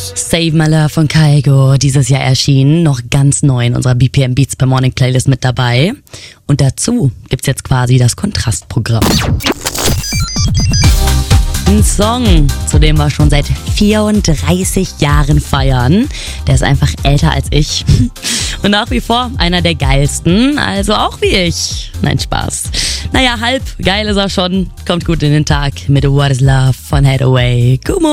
Save My Love von Kygo, dieses Jahr erschienen, noch ganz neu in unserer BPM Beats per Morning Playlist mit dabei. Und dazu gibt's jetzt quasi das Kontrastprogramm. Ein Song, zu dem wir schon seit 34 Jahren feiern. Der ist einfach älter als ich. Und nach wie vor einer der geilsten, also auch wie ich. Nein, Spaß. Naja, halb geil ist er schon. Kommt gut in den Tag mit What Is Love von Hathaway. Gumo.